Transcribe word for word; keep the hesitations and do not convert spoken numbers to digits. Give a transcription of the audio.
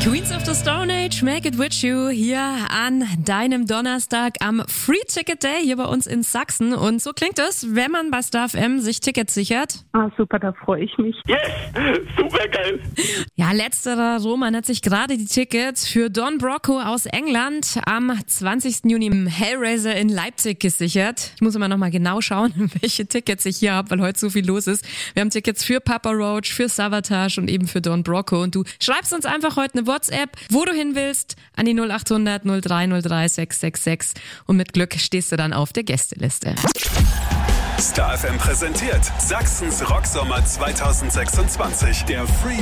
Queens of the Stone Age, Make It With You, hier an deinem Donnerstag am Free Ticket Day hier bei uns in Sachsen. Und so klingt es, wenn man bei Star F M sich Tickets sichert. Ah, super, da freue ich mich. Yes, super geil. Ja, letzterer Roman hat sich gerade die Tickets für Don Broco aus England am zwanzigsten Juni im Hellraiser in Leipzig gesichert. Ich muss immer noch mal genau schauen, welche Tickets ich hier habe, weil heute so viel los ist. Wir haben Tickets für Papa Roach, für Savatage und eben für Don Broco. Und du schreibst uns einfach heute eine WhatsApp, wo du hin willst, an die null acht hundert null drei null drei sechs sechs sechs und mit Glück stehst du dann auf der Gästeliste. Star F M präsentiert Sachsens Rocksommer zwanzig sechsundzwanzig. Der Free